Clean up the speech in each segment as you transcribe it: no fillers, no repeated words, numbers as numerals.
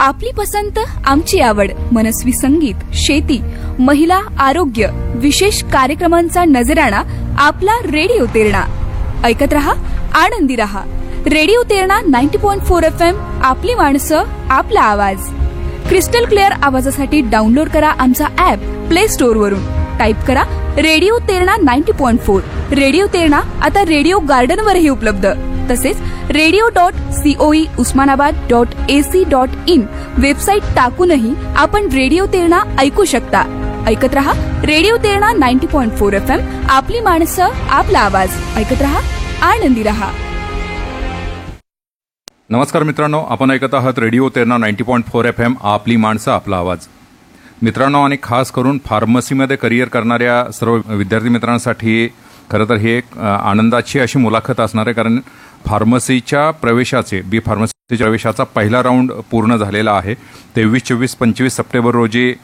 आपली पसंत आमची आवड, मनस्वी संगीत, शेती, महिला, आरोग्य, विशेष कार्यक्रमांचा नजराणा आपला रेडिओ तेरणा. ऐकत रहा, आनंदी रहा. Radio Terna 90.4 FM. आपली माणसं, आपला आवाज. क्रिस्टल क्लिअर आवाजासाठी डाउनलोड करा आमचा ऍप प्ले स्टोअर वरून. टाईप करा रेडिओ तेरणा 90.4. रेडिओ तेरणा आता रेडिओ गार्डन वरही उपलब्ध. तसेच radio.coe usmanabad.ac.in वेबसाईट टाकूनही आपण रेडिओ तेरणा ऐकू शकता. ऐकत रहा रेडिओ तेरणा 90.4 FM. आपली माणसं, आपला आवाज. ऐकत रहा, आनंदी रहा. नमस्कार मित्रांनो, आपण ऐकत आहात रेडिओ तेरणा 90.4 FM. आपली माणसं, आपला आवाज. मित्रांनो, आणि खास करून फार्मसीमध्ये करिअर करणाऱ्या सर्व विद्यार्थी मित्रांसाठी खरं तर ही एक आनंदाची अशी मुलाखत असणार आहे, कारण फार्मसीच्या प्रवेशाचे बी फार्मसीच्या प्रवेशाचा पहिला राऊंड पूर्ण झालेला आहे. 23, 24, 25 सप्टेंबर रोजी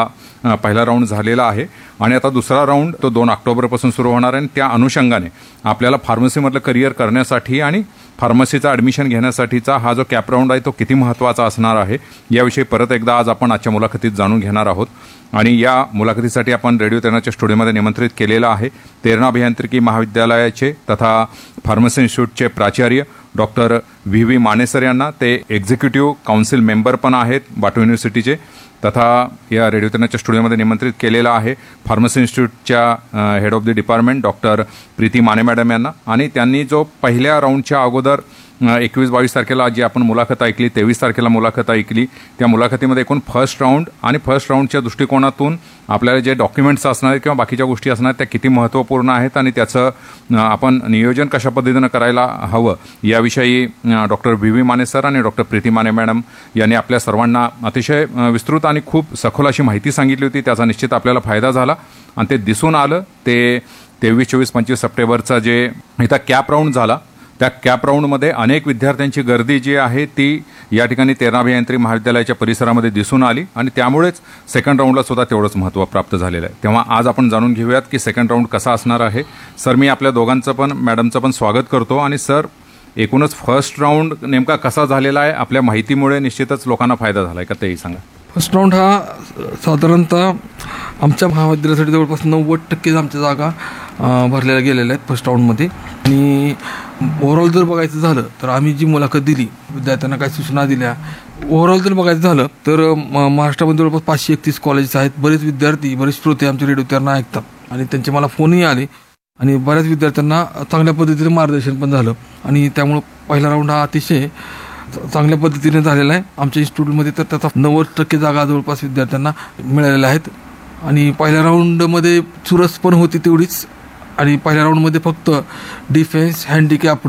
हा पहिला राऊंड झालेला आहे आणि आता दुसरा राऊंड तो 2 ऑक्टोबरपासून सुरू होणार आहे. आणि त्या अनुषंगाने आपल्याला फार्मसीमधलं करिअर करण्यासाठी आणि फार्मसीचा ॲडमिशन घेण्यासाठीचा हा जो कॅप राऊंड आहे तो किती महत्त्वाचा असणार आहे याविषयी परत एकदा आज आपण आजच्या मुलाखतीत जाणून घेणार आहोत. आणि या मुलाखतीसाठी आपण रेडिओ तेरणाच्या स्टुडिओमध्ये निमंत्रित केलेलं आहे तेरणा अभियांत्रिकी महाविद्यालयाचे तथा फार्मसी इन्स्टिट्यूटचे प्राचार्य डॉक्टर व्ही माने सर यांना. ते एक्झिक्युटिव्ह काउन्सिल मेंबर पण आहेत बाटू युनिव्हर्सिटीचे. तथा या रेडिओ तेरणाच्या स्टुडिओमध्ये निमंत्रित केलेलं आहे pharmacy इन्स्टिट्यूटच्या head of the department doctor Preeti Mane madam यांना. आणि त्यांनी जो पहिल्या राऊंडच्या अगोदर 21-22 तारखेला जी आपण मुलाखत ऐकली, 23 तारखेला मुलाखत ऐकली, त्या मुलाखतीमध्ये एकूण फर्स्ट राऊंड आणि फर्स्ट राऊंडच्या दृष्टिकोनातून आपल्याला जे डॉक्युमेंट्स असणार आहेत किंवा बाकीच्या गोष्टी असणार आहेत त्या किती महत्त्वपूर्ण आहेत आणि त्याचं आपण नियोजन कशा पद्धतीनं करायला हवं याविषयी डॉक्टर व्ही माने सर आणि डॉक्टर प्रीती माने मॅडम यांनी आपल्या सर्वांना अतिशय विस्तृत आणि खूप सखोल अशी माहिती सांगितली होती. त्याचा निश्चित आपल्याला फायदा झाला आणि ते दिसून आलं. ते 23, 24, 25 सप्टेंबरचा जे इथं कॅप राऊंड झाला त्या कॅप राऊंडमध्ये अनेक विद्यार्थ्यांची गर्दी जी आहे ती या ठिकाणी तेरणा अभियांत्रिकी महाविद्यालयाच्या परिसरामध्ये दिसून आली आणि त्यामुळेच सेकंड राऊंडला सुद्धा तेवढंच महत्त्व प्राप्त झालेलं आहे. तेव्हा आज आपण जाणून घेऊयात की सेकंड राऊंड कसा असणार आहे. सर, मी आपल्या दोघांचं पण मॅडमचं पण स्वागत करतो. आणि सर, एकूणच फर्स्ट राऊंड नेमका कसा झालेला आहे, आपल्या माहितीमुळे निश्चितच लोकांना फायदा झाला आहे का तेही सांगा. फर्स्ट राऊंड हा साधारणतः आमच्या महाविद्यालयासाठी जवळपास 90% आमच्या जागा भरलेल्या गेलेल्या आहेत फर्स्ट राऊंडमध्ये. आणि ओव्हरऑल जर बघायचं झालं तर आम्ही जी मुलाखत दिली, विद्यार्थ्यांना काही सूचना दिल्या, ओव्हरऑल जर बघायचं झालं तर महाराष्ट्रामध्ये जवळपास 531 कॉलेजेस आहेत. बरेच विद्यार्थी, बरेच श्रोते आमच्या रेडिओ तेरणा ऐकतात आणि त्यांचे मला फोनही आले आणि बऱ्याच विद्यार्थ्यांना चांगल्या पद्धतीने मार्गदर्शन पण झालं. आणि त्यामुळं पहिला राऊंड हा अतिशय चांगल्या पद्धतीने झालेला आहे. आमच्या इन्स्टिट्यूटमध्ये तर त्याचा 90% जागा जवळपास विद्यार्थ्यांना मिळालेल्या आहेत. आणि पहिल्या राऊंडमध्ये चुरस पण होती तेवढीच. आणि पहिल्या राऊंडमध्ये फक्त डिफेन्स, हँडिकॅप्ड,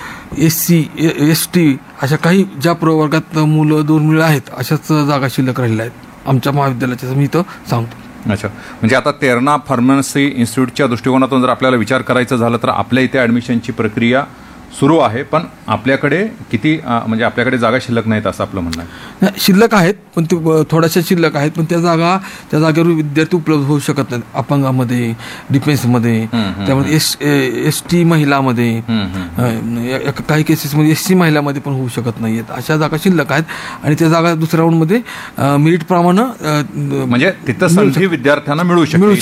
SC, ST अशा काही ज्या प्रवर्गात मुलं दुर्मिळ आहेत अशाच जागा शिल्लक राहिल्या आहेत आमच्या महाविद्यालयाच्या, मी इथं सांगतो. अच्छा, म्हणजे आता तेरणा फार्मसी इन्स्टिट्यूटच्या दृष्टिकोनातून जर आपल्याला विचार करायचं झालं तर आपल्या इथे ॲडमिशनची प्रक्रिया सुरू आहे, पण आपल्याकडे किती म्हणजे आपल्याकडे जागा शिल्लक नाहीत असं आपलं म्हणणं आहे. शिल्लक आहेत, पण ते थोड्याशा शिल्लक आहेत, पण त्या जागेवर विद्यार्थी उपलब्ध होऊ शकत नाहीत. अपंगामध्ये, डिफेन्समध्ये, त्यामुळे ST महिलामध्ये, काही केसेसमध्ये SC महिलामध्ये पण होऊ शकत नाहीत. अशा जागा शिल्लक आहेत आणि त्या जागा दुसऱ्या राऊंडमध्ये मेरिट प्रमाणे म्हणजे तिथं संधी विद्यार्थ्यांना मिळू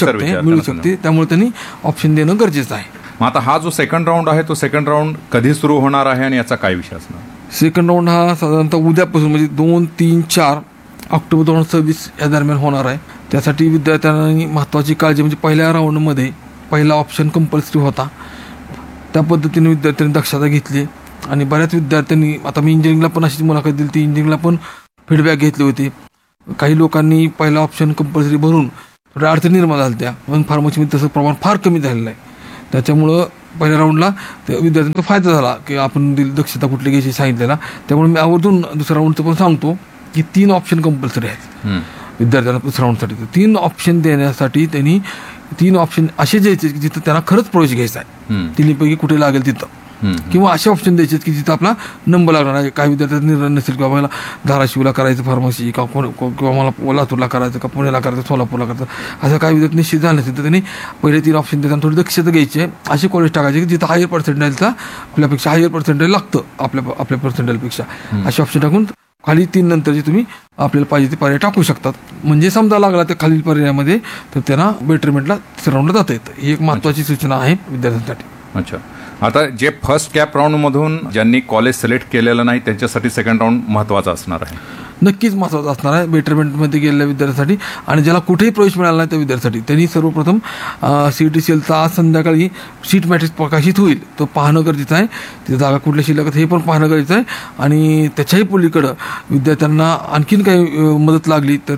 शकते. त्यामुळे त्यांनी ऑप्शन देणं गरजेचं आहे. मग आता हा जो सेकंड राऊंड आहे तो सेकंड राऊंड कधी सुरू होणार आहे आणि याचा काय विषय असणार. सेकंड राऊंड हा साधारणतः उद्यापासून म्हणजे 2, 3, 4 ऑक्टोबर 2026 या दरम्यान होणार आहे. त्यासाठी विद्यार्थ्यांनी महत्त्वाची काळजी म्हणजे पहिल्या राऊंडमध्ये पहिला ऑप्शन कंपल्सरी होता, त्या पद्धतीने विद्यार्थ्यांनी दक्षता घेतली. आणि बऱ्याच विद्यार्थ्यांनी, आता मी इंजिनिअरिंगला पण अशीच मुलाखत दिली, ती इंजिनिअरिंगला पण फीडबॅक घेतली होती. काही लोकांनी पहिला ऑप्शन कंपल्सरी भरून थोड्या अडचणी निर्माण झाल्या त्या, पण फार्मसीमध्ये तसं प्रमाण फार कमी झालेलं आहे. त्याच्यामुळं पहिल्या राऊंडला विद्यार्थ्यांचा फायदा झाला की आपण दक्षता कुठली घ्यायची सांगितलेला. त्यामुळे मी आवर्जून दुसऱ्या राऊंडचं पण सांगतो की 3 ऑप्शन कंपल्सरी आहेत विद्यार्थ्यांना दुसऱ्या राऊंडसाठी. 3 ऑप्शन देण्यासाठी त्यांनी 3 ऑप्शन असे द्यायचे की जिथं त्यांना खरंच प्रवेश घ्यायचा आहे, तिन्हीपैकी कुठे लागेल तिथं, किंवा असे ऑप्शन द्यायचे की जिथं आपला नंबर लागणार आहे. काही विद्यार्थ्यांचा निर्णय नसेल किंवा मला धाराशिवला करायचं फार्मसी, किंवा मला लातूरला करायचं, का पुण्याला करायचं, सोलापूरला करायचं, असं काही विद्यार्थी निश्चित झालं नसेल तर त्यांनी पहिले 3 ऑप्शन देताना थोडी दक्षता घ्यायची आहे. असे कॉलेज टाकायचे की जिथं हायर पर्सेंटाईलचा आपल्यापेक्षा हायर पर्सेंटाईल लागतं आपल्या पर्सेंटाईलपेक्षा, असे ऑप्शन टाकून खाली 3 नंतरचे तुम्ही आपल्याला पाहिजे ते पर्याय टाकू शकतात. म्हणजे समजा लागला त्या खालील पर्यायामध्ये तर त्यांना बेटरमेंटला तिसऱ्या राऊंडला जाता येतं. ही एक महत्त्वाची सूचना आहे विद्यार्थ्यांसाठी. अच्छा, आता जे फर्स्ट कॅप राऊंडमधून ज्यांनी कॉलेज सिलेक्ट केलेलं नाही त्यांच्यासाठी सेकंड राऊंड महत्त्वाचा असणार आहे. नक्कीच महत्त्वाचं असणार आहे बेटरमेंटमध्ये गेलेल्या विद्यार्थ्यांसाठी. आणि ज्याला कुठेही प्रवेश मिळाला नाही त्या विद्यार्थ्यांसाठी त्यांनी सर्वप्रथम CET सेलचा आज संध्याकाळी सीट मॅट्रिक्स प्रकाशित होईल तो पाहणं गरजेचं आहे. तिथे जागा कुठल्या शिल्लक आहेत हे पण पाहणं गरजेचं आहे. आणि त्याच्याही पलीकडं विद्यार्थ्यांना आणखीन काही मदत लागली तर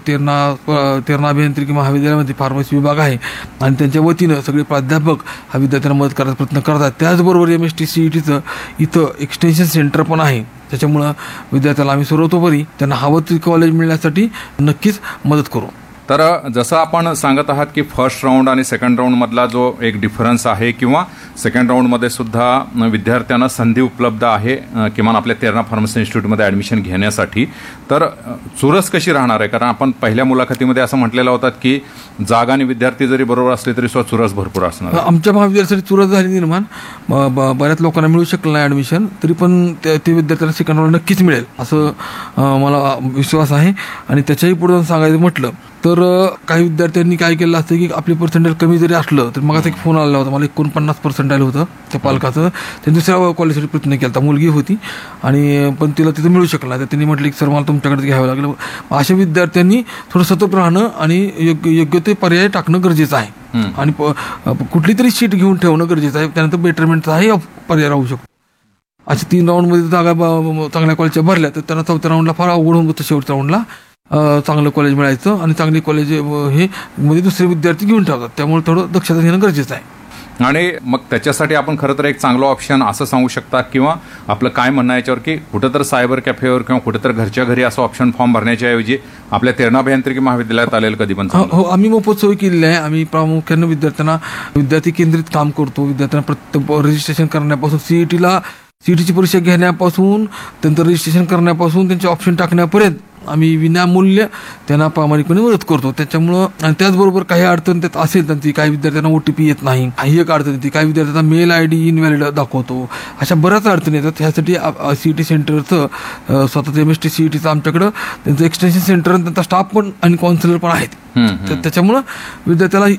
तेरणा अभियांत्रिकी महाविद्यालयामध्ये फार्मसी विभाग आहे आणि त्यांच्या वतीनं सगळे प्राध्यापक हा विद्यार्थ्यांना मदत करायचा प्रयत्न करतात. त्याचबरोबर MST CETचं इथं एक्सटेन्शन सेंटर पण आहे. त्याच्यामुळं विद्यार्थ्याला आम्ही सर्वतोपरी त्यांना हवं ते कॉलेज मिळण्यासाठी नक्कीच मदत करू. तर जसं आपण सांगत आहात की फर्स्ट राऊंड आणि सेकंड राऊंडमधला जो एक डिफरन्स आहे किंवा सेकंड राऊंडमध्ये सुद्धा विद्यार्थ्यांना संधी उपलब्ध आहे किमान आपल्या तेरणा फार्मसी इन्स्टिट्यूटमध्ये ॲडमिशन घेण्यासाठी. तर चुरस कशी राहणार आहे? कारण आपण पहिल्या मुलाखतीमध्ये असं म्हटलेलं होतं की जागा आणि विद्यार्थी जरी बरोबर असले तरी सुद्धा चुरस भरपूर असणार. आमच्या महाविद्यालयासाठी चुरस झाली निर्माण. बऱ्याच लोकांना मिळू शकलं नाही ॲडमिशन तरी पण ते विद्यार्थ्यांना सेकंड राऊंड नक्कीच मिळेल असं मला विश्वास आहे. आणि त्याच्याही पुढे सांगायचं म्हटलं तर काही विद्यार्थ्यांनी काय केलं असतं की आपले पर्सेंटेज कमी जरी असलं तर मग एक फोन आला होता मला 49% होतं त्या पालकाचं. त्यांनी दुसऱ्या कॉलेजसाठी प्रयत्न केला होता. मुलगी होती आणि पण तिला तिथं मिळू शकला नाही तर त्यांनी म्हटलं की सर मला तुमच्याकडे घ्यावं लागलं. अशा विद्यार्थ्यांनी थोडं सतर्क राहणं आणि योग्य ते पर्याय टाकणं गरजेचं आहे. आणि कुठली तरी सीट घेऊन ठेवणं गरजेचं आहे. त्यानंतर बेटरमेंटचाही पर्याय राहू शकतो. अशा 3 राऊंडमध्ये जागा चांगल्या कॉलेजच्या भरल्या तर त्यांना 4थ्या राऊंडला फार अवघड होऊन होतं. शेवटच्या राऊंडला चांगलं कॉलेज मिळायचं आणि चांगली कॉलेज हे मध्ये दुसरे विद्यार्थी घेऊन ठेवतात. त्यामुळे थोडं दक्षता घेणं गरजेचं आहे. आणि मग त्याच्यासाठी आपण खरं तर एक चांगलं ऑप्शन असं सांगू शकता किंवा आपलं काय म्हणणं याच्यावर की कुठंतर सायबर कॅफेवर किंवा कुठेतर घरच्या घरी असं ऑप्शन फॉर्म भरण्याच्या ऐवजी आपल्या तेरणा अभियांत्रिकी महाविद्यालयात आलेलं कधी पण हो आम्ही मोफत सोय केलेली आहे. आम्ही प्रामुख्यानं विद्यार्थी केंद्रित काम करतो. विद्यार्थ्यांना प्रत्येक रजिस्ट्रेशन करण्यापासून सीईटीची परीक्षा घेण्यापासून त्यांचं रजिस्ट्रेशन करण्यापासून त्यांचे ऑप्शन टाकण्यापर्यंत आम्ही विनामूल्य त्यांना प्रामाणिकपणे मदत करतो. त्याच्यामुळं आणि त्याचबरोबर काही अडचण त्यात असेल त्यांची काही विद्यार्थ्यांना OTP येत नाही ही एक अडचण येते. काही विद्यार्थ्यांना मेल ID इनव्हॅलिड दाखवतो. अशा बऱ्याच अडचणी येतात. ह्यासाठी CET सेंटरचं स्वतःचं MST CETचं आमच्याकडं त्यांचं एक्सटेन्शन सेंटर आणि त्यांचा स्टाफ पण आणि काउन्सिलर पण आहेत. तर त्याच्यामुळं विद्यार्थ्याला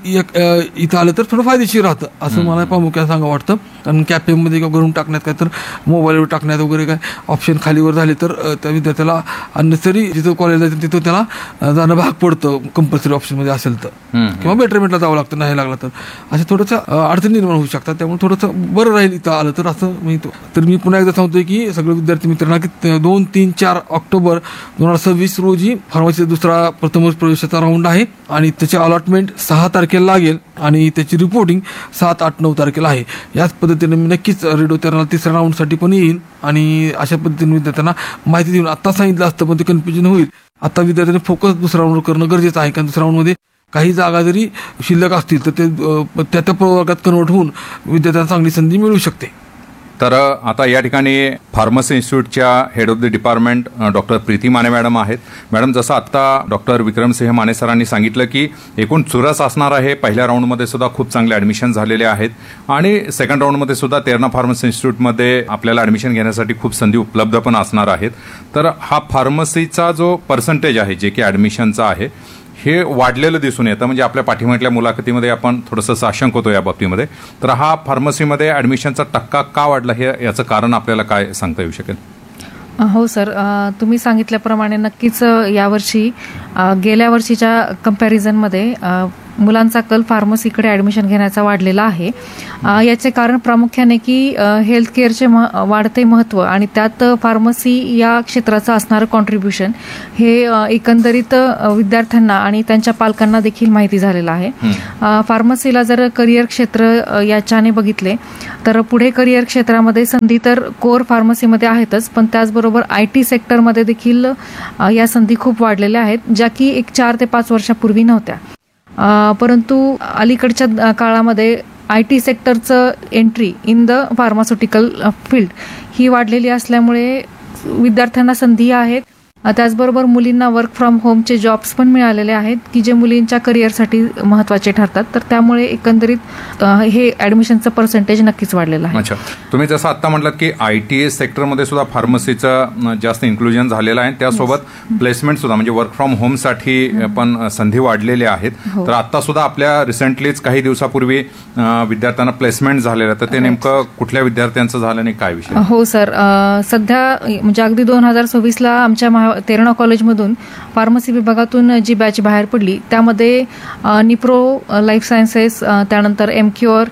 इथं आलं तर थोडं फायदेशीर राहतं असं मला प्रामुख्याने सांगा वाटतं. कारण कॅफेमध्ये किंवा घरून टाकण्यात काय तर मोबाईलवर टाकण्यात वगैरे काय ऑप्शन खालीवर झाले तर त्या विद्यार्थ्याला अननेसरी जिथं कॉलेज जायचं तिथं त्याला जाणं भाग पडतं कंपल्सरी ऑप्शनमध्ये असेल तर किंवा बेटरमेंटला जावं लागतं नाही लागलं तर अशा थोडंसं अडचणी निर्माण होऊ शकतात. त्यामुळे थोडंसं बरं राहील इथं आलं तर असं म्हणतो. तर मी पुन्हा एकदा सांगतोय की सगळे विद्यार्थी मित्रांना की 2, 3, 4 ऑक्टोबर 2026 रोजी फार्मसीचा दुसरा प्रथम प्रवेशाचा राऊंड आहे आणि त्याचे अलॉटमेंट 6 तारखेला लागेल आणि त्याची रिपोर्टिंग 7, 8, 9 तारखेला आहे. याच पद्धतीने मी नक्कीच रेडिओ तेरणा तिसऱ्या राऊंडसाठी पण येईल आणि अशा पद्धतीने विद्यार्थ्यांना माहिती देऊन आता सांगितलं असतं पण ते कन्फ्युजन होईल. आता विद्यार्थ्यांनी फोकस दुसऱ्या राऊंडवर करणं गरजेचं आहे. कारण दुसऱ्या राऊंडमध्ये काही जागा जरी शिल्लक असतील तर ते त्या प्रवर्गात कन्वर्ट होऊन विद्यार्थ्यांना चांगली संधी मिळू शकते. तर आता या ठिकाणी pharmacy इन्स्टिट्यूटच्या head of the department doctor Preeti Mane madam आहेत. मॅडम जसं आत्ता डॉक्टर विक्रमसिंह माने सरांनी सांगितलं की एकूण चुरस असणार आहे. पहिल्या राऊंडमध्ये सुद्धा खूप चांगले ॲडमिशन झालेले आहेत आणि सेकंड राऊंडमध्ये सुद्धा तेरणा फार्मसी इन्स्टिट्यूटमध्ये आपल्याला ॲडमिशन घेण्यासाठी खूप संधी उपलब्ध पण असणार आहेत. तर हा फार्मसीचा जो पर्सेंटेज आहे जे की ॲडमिशनचा आहे हे वाढलेलं दिसून येतं. म्हणजे आपल्या पाठीमागल्या मुलाखतीमध्ये आपण थोडंसं साशंक होतो या बाबतीमध्ये. तर हा फार्मसीमध्ये ॲडमिशनचा टक्का का वाढला हे याचं कारण आपल्याला काय सांगता येऊ शकेल? हो सर, तुम्ही सांगितल्याप्रमाणे नक्कीच यावर्षी गेल्या वर्षीच्या कम्पॅरिझनमध्ये मुलांचा कल फार्मसीकडे ॲडमिशन घेण्याचा वाढलेला आहे. याचे कारण प्रामुख्याने की हेल्थ केअरचे वाढते महत्त्व आणि त्यात फार्मसी या क्षेत्राचं असणारं कॉन्ट्रीब्युशन हे एकंदरीत विद्यार्थ्यांना आणि त्यांच्या पालकांना देखील माहिती झालेलं आहे. फार्मसीला जर करिअर क्षेत्र याच्याने बघितले तर पुढे करिअर क्षेत्रामध्ये संधी तर कोर फार्मसीमध्ये आहेतच पण त्याचबरोबर IT सेक्टरमध्ये देखील या संधी खूप वाढलेल्या आहेत ज्या की 4 ते 5 वर्षापूर्वी नव्हत्या. परंतु अलीकडच्या काळामध्ये IT सेक्टरचं entry in the pharmaceutical field ही वाढलेली असल्यामुळे विद्यार्थ्यांना संधी आहेत त्याचबरोबर मुलींना वर्क फ्रॉम होमचे जॉब्स पण मिळालेले आहेत की जे मुलींच्या करिअरसाठी महत्त्वाचे ठरतात. तर त्यामुळे एकंदरीत हे ॲडमिशनचं पर्सेंटेज नक्कीच वाढलेलं आहे. अच्छा, तुम्ही जसं आता म्हटलात की ITS सेक्टरमध्ये सुद्धा फार्मसीचं जास्त इन्क्लुजन झालेलं आहे. त्यासोबत प्लेसमेंट सुद्धा म्हणजे वर्क फ्रॉम होमसाठी पण संधी वाढलेल्या आहेत. तर आता सुद्धा आपल्या रिसेंटलीच काही दिवसापूर्वी विद्यार्थ्यांना प्लेसमेंट झालेलं आहे. तर ते नेमकं कुठल्या विद्यार्थ्यांचं झालं आणि काय विषय? हो सर, सध्या म्हणजे अगदी 2024ला आमच्या तेरणा कॉलेजमधून फार्मसी विभागातून जी बॅच बाहेर पडली त्यामध्ये निप्रो लाईफ सायन्सेस, त्यानंतर एमक्युअर,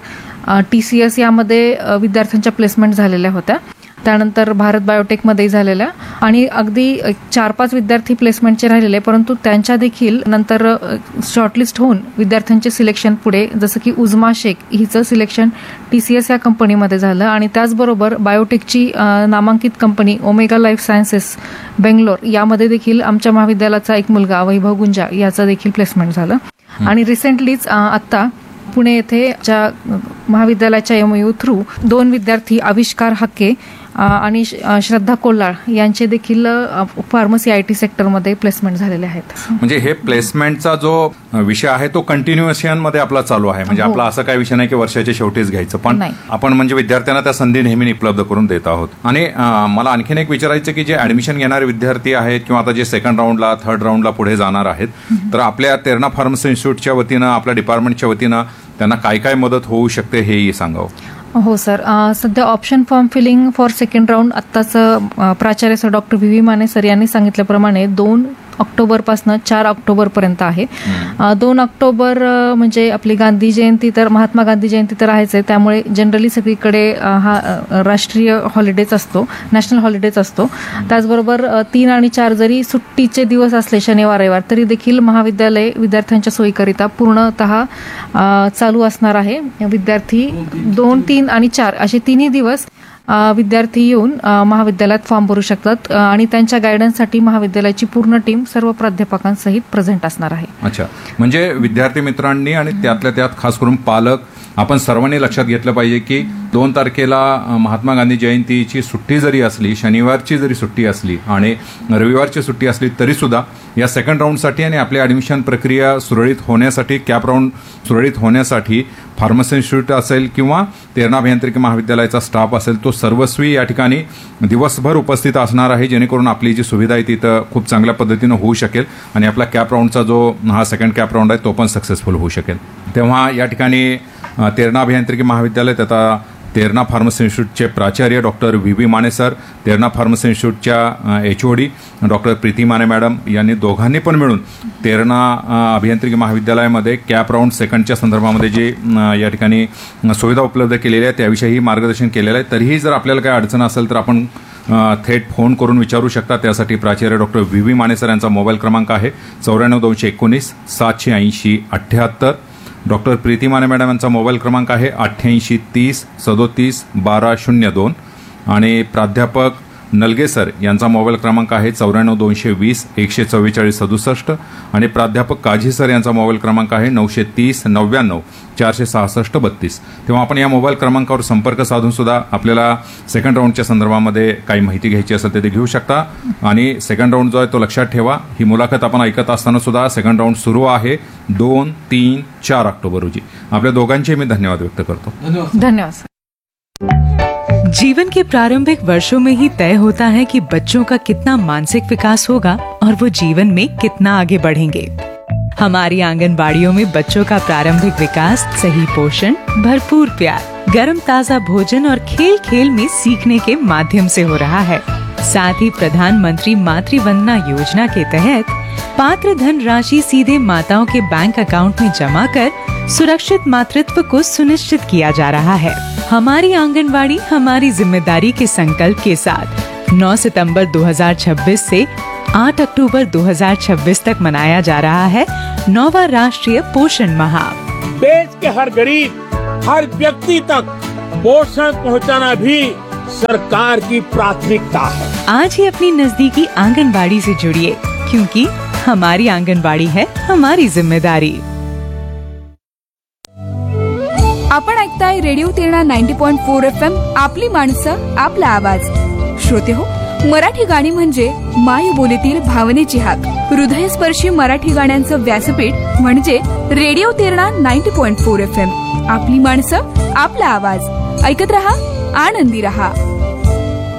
TCS यामध्ये विद्यार्थ्यांच्या प्लेसमेंट झालेल्या होत्या. त्यानंतर भारत बायोटेकमध्येही झालेल्या आणि अगदी 4-5 विद्यार्थी प्लेसमेंटचे राहिलेले, परंतु त्यांच्या देखील नंतर शॉर्टलिस्ट होऊन विद्यार्थ्यांचे सिलेक्शन पुढे, जसं की उजमा शेख हिचं सिलेक्शन TCS या कंपनीमध्ये झालं आणि त्याचबरोबर बायोटेकची नामांकित company omega life sciences Bangalore यामध्ये देखील आमच्या महाविद्यालयाचा एक मुलगा वैभव गुंजा याचं देखील प्लेसमेंट झालं. आणि रिसेंटलीच आत्ता पुणे येथे महाविद्यालयाच्या MOU थ्रू 2 विद्यार्थी आविष्कार हक्के आणि श्रद्धा कोल्हाळ यांचे देखील फार्मसी IT सेक्टरमध्ये प्लेसमेंट झालेले आहेत. म्हणजे हे प्लेसमेंटचा जो विषय आहे तो कंटिन्युएशन मध्ये आपला चालू आहे. म्हणजे आपला असं काही विषय नाही की वर्षाच्या शेवटीच घ्यायचं, पण आपण म्हणजे विद्यार्थ्यांना त्या संधी नेहमी उपलब्ध करून देत आहोत. आणि मला आणखीन एक विचारायचं की जे ऍडमिशन घेणारे विद्यार्थी आहेत किंवा आता जे 2nd राऊंडला 3rd राऊंडला पुढे जाणार आहेत, तर आपल्या तेरणा फार्मसी इन्स्टिट्यूटच्या वतीनं, आपल्या डिपार्टमेंटच्या वतीनं त्यांना काय काय मदत होऊ शकते हेही सांगावं. हो सर, सध्या option form feeling for 2nd round आत्ताच प्राचार्य sir doctor VV Mane sir यांनी सांगितल्याप्रमाणे 2 ऑक्टोबरपासून 4 ऑक्टोबरपर्यंत आहे. 2 ऑक्टोबर म्हणजे आपली गांधी जयंती, तर महात्मा गांधी जयंती तर आहेच आहे, त्यामुळे जनरली सगळीकडे हा राष्ट्रीय हॉलिडेज असतो, नॅशनल हॉलिडेज असतो. त्याचबरोबर 3 आणि 4 जरी सुट्टीचे दिवस असले शनिवार रविवार तरी देखील महाविद्यालय विद्यार्थ्यांच्या सोयीकरिता पूर्णतः चालू असणार आहे. विद्यार्थी 2, 3 आणि 4 असे 3 दिवस विद्यार्थी येऊन महाविद्यालयात फॉर्म भरू शकतात आणि त्यांच्या गायडन्ससाठी महाविद्यालयाची पूर्ण टीम सर्व प्राध्यापकांसहित प्रेझेंट असणार आहे. अच्छा, म्हणजे विद्यार्थी मित्रांनी आणि त्यातल्या त्यात खास करून पालक आपण सर्वांनी लक्षात घेतलं पाहिजे की 2 तारखेला महात्मा गांधी जयंतीची सुट्टी जरी असली, शनिवारची जरी सुट्टी असली आणि रविवारची सुट्टी असली तरी सुद्धा या 2nd राऊंडसाठी आणि आपली ॲडमिशन प्रक्रिया सुरळीत होण्यासाठी, कॅप राऊंड सुरळीत होण्यासाठी फार्मसी इन्स्टिट्यूट असेल किंवा तेरणा अभियांत्रिकी महाविद्यालयाचा स्टाफ असेल तो सर्वस्वी या ठिकाणी दिवसभर उपस्थित असणार आहे, जेणेकरून आपली जी सुविधा आहे तिथं खूप चांगल्या पद्धतीनं होऊ शकेल आणि आपला कॅप राऊंडचा जो हा 2nd कॅप राऊंड आहे तो पण सक्सेसफुल होऊ शकेल. तेव्हा या ठिकाणी तेरणा अभियांत्रिकी महाविद्यालय तथा तेरणा फार्मसी इन्स्टिट्यूटचे प्राचार्य doctor VV Mane sir, Terna pharmacy इन्स्टिट्यूटच्या HOD doctor Preeti Mane madam यांनी दोघांनी पण मिळून तेरणा अभियांत्रिकी महाविद्यालयामध्ये कॅप राऊंड 2ndच्या संदर्भामध्ये जी या ठिकाणी सुविधा उपलब्ध केलेल्या आहे त्याविषयी मार्गदर्शन केलेलं आहे. तरीही जर आपल्याला काही अडचण असेल तर आपण थेट फोन करून विचारू शकता. त्यासाठी प्राचार्य डॉक्टर VV माने सर यांचा मोबाईल क्रमांक आहे 94 219 780 78. डॉक्टर प्रीती माने मॅडम यांचा मोबाईल क्रमांक आहे 88 30 37 1202 आणि प्राध्यापक नलगे सर यांचा मोबाईल क्रमांक आहे 94 220 144 67 आणि प्राध्यापक काझी सर यांचा मोबाईल क्रमांक आहे 930 99 466 32. तेव्हा आपण या मोबाईल क्रमांकावर संपर्क साधून सुद्धा आपल्याला 2nd राऊंडच्या संदर्भामध्ये काही माहिती घ्यायची असेल तर ते घेऊ शकता. आणि 2nd राऊंड जो आहे तो लक्षात ठेवा, ही मुलाखत आपण ऐकत असताना सुद्धा 2nd राऊंड सुरू आहे 2, 3, 4 ऑक्टोबर रोजी. आपल्या दोघांचे मी धन्यवाद व्यक्त करतो. धन्यवाद. जीवन के प्रारंभिक वर्षों में ही तय होता है कि बच्चों का कितना मानसिक विकास होगा और वो जीवन में कितना आगे बढ़ेंगे. हमारी आंगनबाड़ियों में बच्चों का प्रारंभिक विकास सही पोषण, भरपूर प्यार, गर्म ताजा भोजन और खेल खेल में सीखने के माध्यम से हो रहा है. साथ ही प्रधानमंत्री मातृ वंदना योजना के तहत पात्र धन राशि सीधे माताओं के बैंक अकाउंट में जमा कर सुरक्षित मातृत्व को सुनिश्चित किया जा रहा है. हमारी आंगनबाड़ी हमारी जिम्मेदारी के संकल्प के साथ 9 सितंबर 2026 से 8 अक्टूबर 2026 तक मनाया जा रहा है 9वां राष्ट्रीय पोषण माह. देश के हर गरीब, हर व्यक्ति तक पोषण पहुंचाना भी सरकार की प्राथमिकता है. आज ही अपनी नजदीकी आंगनबाड़ी से जुड़िए, क्योंकि हमारी आंगनबाड़ी है हमारी जिम्मेदारी. आपण ऐकताय रेडिओ तेरणा 90.4 FM, आपली माणसं आपला आवाज. श्रोते हो, मराठी गाणी म्हणजे मायबोलीतील भावनेची हाक. हृदयस्पर्शी मराठी गाण्यांचं व्यासपीठ म्हणजे रेडिओ तेरणा 90.4 FM. आपली माणसं, आपला आवाज. ऐकत रहा, आनंदी रहा.